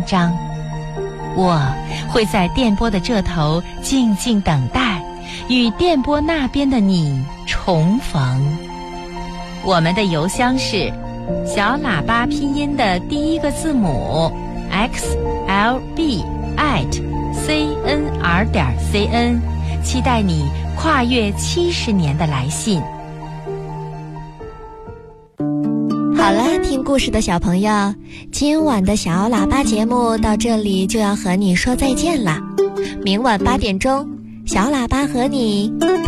章。我会在电波的这头静静等待，与电波那边的你重逢。我们的邮箱是小喇叭拼音的第一个字母 xlb@cnr.cn， 期待你跨越70年的来信。 好了，听故事的小朋友，今晚的小喇叭节目到这里就要和你说再见了。明晚8点钟，小喇叭和你